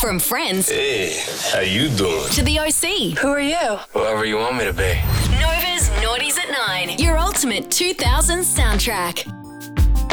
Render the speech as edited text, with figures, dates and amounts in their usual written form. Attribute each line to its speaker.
Speaker 1: From Friends
Speaker 2: Hey, how you doing?
Speaker 1: to The OC.
Speaker 3: Who are you?
Speaker 2: Whoever you want me to be.
Speaker 1: Nova's Naughties at 9. Your ultimate 2000s soundtrack.